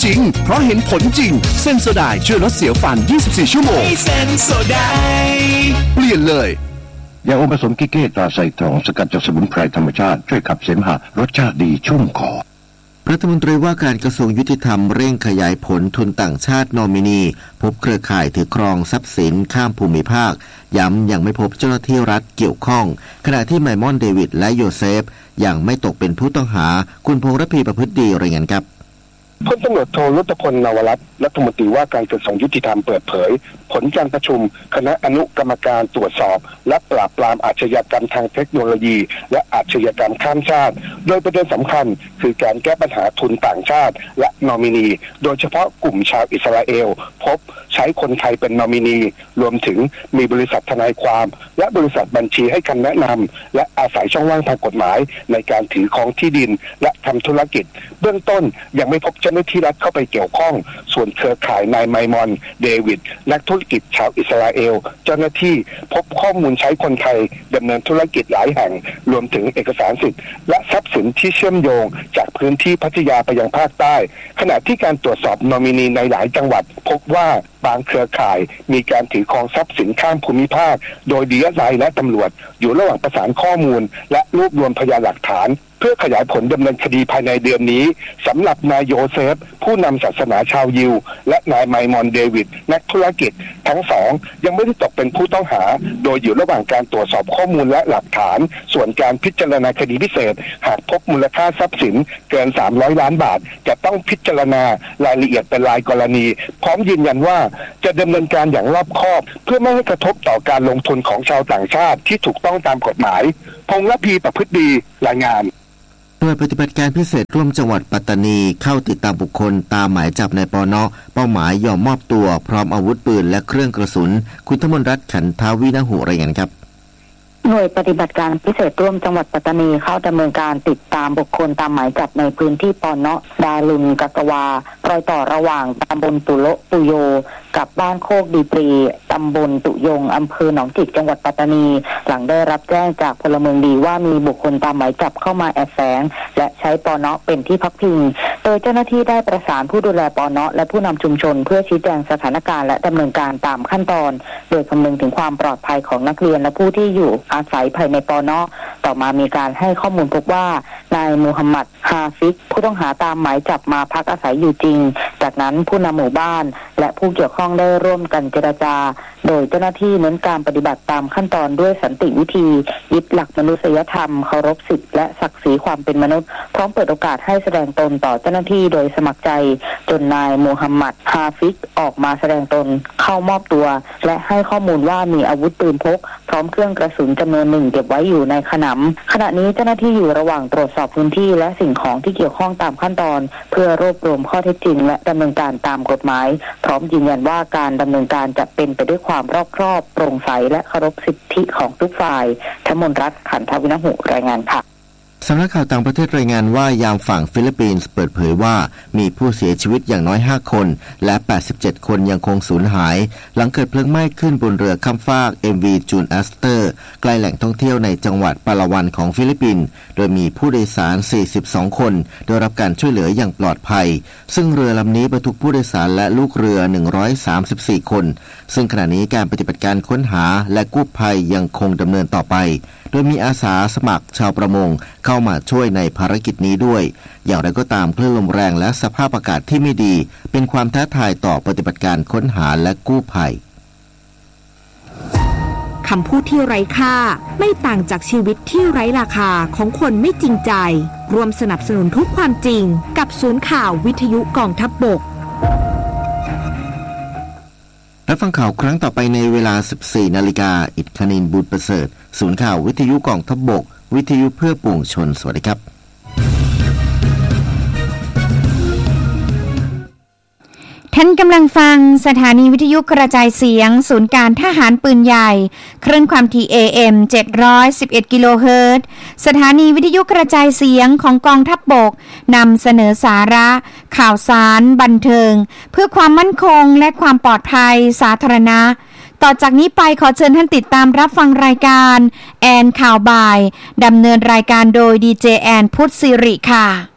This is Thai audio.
จริงเพราะเห็นผลจริงเซนโซไดช่วยลดเสียวฟัน24ชั่วโมงเซนโซไดเปลี่ยนเลยยาอมผสมกิเก้ตราไซทองสกัดจากสมุนไพรธรรมชาติช่วยขับเสมหะรสชาติดีชุ่มคอรัฐมนตรีว่าการกระทรวงยุติธรรมเร่งขยายผลทุนต่างชาตินอมินีพบเครือข่ายถือครองทรัพย์สินข้ามภูมิภาคย้ำยังไม่พบเจ้าหน้าที่รัฐเกี่ยวข้องขณะที่ไมมอนเดวิดและโยเซฟยังไม่ตกเป็นผู้ต้องหาคุณพงษ์ระพีประพฤติดีรายงานครับพลตำรวจโทรัตพลนวรัตน์รัฐมนตรีว่าการกระทรวงยุติธรรมเปิดเผยผลการประชุมคณะอนุกรรมการตรวจสอบและปราบปรามอาชญากรรมทางเทคโนโลยีและอาชญากรรมข้ามชาติโดยประเด็นสำคัญคือการแก้ปัญหาทุนต่างชาติและนอมินีโดยเฉพาะกลุ่มชาวอิสราเอลพบใช้คนไทยเป็นนอมินีรวมถึงมีบริษัททนายความและบริษัทบัญชีให้คำแนะนำและอาศัยช่องว่างทางกฎหมายในการถือครองที่ดินและทำธุรกิจเบื้องต้นยังไม่พบเจ้าหน้าที่รัฐเข้าไปเกี่ยวข้องส่วนเครือข่ายนายไมมอนเดวิดนักธุรกิจชาวอิสราเอลเจ้าหน้าที่พบข้อมูลใช้คนไทยดำเนินธุรกิจหลายแห่งรวมถึงเอกสารสิทธิ์และทรัพย์สินที่เชื่อมโยงจากพื้นที่พัทยาไปยังภาคใต้ขณะที่การตรวจสอบนอมินีในหลายจังหวัดพบว่าบางเครือข่ายมีการถือครองทรัพย์สินข้ามภูมิภาคโดยDSIและตำรวจอยู่ระหว่างประสานข้อมูลและรวบรวมพยานหลักฐานเพื่อขยายผลดำเนินคดีภายในเดือนนี้สำหรับนายโยเซฟผู้นำศาสนาชาวยิวและนายไมมอนเดวิดนักธุรกิจทั้งสองยังไม่ได้ตกเป็นผู้ต้องหาโดยอยู่ระหว่างการตรวจสอบข้อมูลและหลักฐานส่วนการพิจารณาคดีพิเศษหากพบมูลค่าทรัพย์สินเกิน300ล้านบาทจะต้องพิจารณารายละเอียดเป็นรายกรณีพร้อมยืนยันว่าจะดำเนินการอย่างรอบคอบเพื่อไม่ให้กระทบต่อการลงทุนของชาวต่างชาติที่ถูกต้องตามกฎหมายพงษ์ระพีประพฤติดีรายงานโดยปฏิบัติการพิเศษร่วมจังหวัดปัตตานีเข้าติดตามบุคคลตามหมายจับนายปอนเป้าหมายยอมมอบตัวพร้อมอาวุธปืนและเครื่องกระสุนคุณธมนรัตน์ขันทาวินหุรายงานครับหน่วยปฏิบัติการพิเศษร่วมจังหวัดปัตตานีเข้าดำเนินการติดตามบุคคลตามหมายจับในพื้นที่ปอนดาลุนกัตวารอยต่อระหว่างตำบลปุโลปุโยกับบ้านโคกดีปรีตำบลตุยงอำเภอหนองจิกจังหวัดปัตตานีหลังได้รับแจ้งจากพลเมืองดีว่ามีบุคคลตามหมายจับเข้ามาแอบแฝงและใช้ปอนเป็นที่พักพิงโดยเจ้าหน้าที่ได้ประสานผู้ดูแลปอนและผู้นำชุมชนเพื่อชี้แจงสถานการณ์และดำเนินการตามขั้นตอนโดยคำนึงถึงความปลอดภัยของนักเรียนและผู้ที่อยู่อาศัยภายในปอนต่อมามีการให้ข้อมูลพบว่านายมูฮัมหมัดฮาฟิกผู้ต้องหาตามหมายจับมาพักอาศัยอยู่จริงจากนั้นผู้นำหมู่บ้านและผู้เกี่ยวข้องได้ร่วมกันเจรจาโดยเจ้าหน้าที่เน้นการปฏิบัติตามขั้นตอนด้วยสันติวิธียึดหลักมนุษยธรรมเคารพสิทธิและศักดิ์ศรีความเป็นมนุษย์พร้อมเปิดโอกาสให้แสดงตนต่อเจ้าหน้าที่โดยสมัครใจจนนายมูฮัมหมัดฮาฟิกออกมาแสดงตนเข้ามอบตัวและให้ข้อมูลว่ามีอาวุธปืนพกพร้อมเครื่องกระสุนจำนวนหนึ่งเก็บไว้อยู่ในขนำขณะนี้เจ้าหน้าที่อยู่ระหว่างตรวจสอบพื้นที่และสิ่งของที่เกี่ยวข้องตามขั้นตอนเพื่อรวบรวมข้อเท็จจริงและดำเนินการตามกฎหมายพร้อมยืนยันว่าการดำเนินการจะเป็นไปด้วยความรอบคอบโปร่งใสและเคารพสิทธิของทุกฝ่ายธมนรัตน์ขันทวินหุรายงานค่ะสำนักข่าวต่างประเทศรายงานว่ายามฝั่งฟิลิปปินส์เปิดเผยว่ามีผู้เสียชีวิตอย่างน้อย5คนและ87คนยังคงสูญหายหลังเกิดเพลิงไหม้ขึ้นบนเรือข้ามฟาก MV จูนแอสเตอร์ใกล้แหล่งท่องเที่ยวในจังหวัดปาลาวันของฟิลิปปินส์โดยมีผู้โดยสาร42คนได้รับการช่วยเหลืออย่างปลอดภัยซึ่งเรือลำนี้บรรทุกผู้โดยสารและลูกเรือ134คนซึ่งขณะนี้การปฏิบัติการค้นหาและกู้ภัยยังคงดำเนินต่อไปโดยมีอาสาสมัครชาวประมงเข้ามาช่วยในภารกิจนี้ด้วยอย่างไรก็ตามคลื่นลมแรงและสภาพอากาศที่ไม่ดีเป็นความท้าทายต่อปฏิบัติการค้นหาและกู้ภัยคำพูดที่ไร้ค่าไม่ต่างจากชีวิตที่ไร้ราคาของคนไม่จริงใจรวมสนับสนุนทุกความจริงกับศูนย์ข่าววิทยุกองทัพบกรับฟังข่าวครั้งต่อไปในเวลา 14 นาฬิกาอิทคณินบุตรประเสริฐศูนย์ข่าววิทยุกองทัพบกวิทยุเพื่อปวงชนสวัสดีครับท่านกำลังฟังสถานีวิทยุกระจายเสียงศูนย์การทหารปืนใหญ่คลื่นความถี่ AM 711 กิโลเฮิรตซ์สถานีวิทยุกระจายเสียงของกองทัพบกนำเสนอสาระข่าวสารบันเทิงเพื่อความมั่นคงและความปลอดภัยสาธารณะต่อจากนี้ไปขอเชิญท่านติดตามรับฟังรายการแอนข่าวบ่ายดำเนินรายการโดยดีเจแอนพุทธศิริค่ะ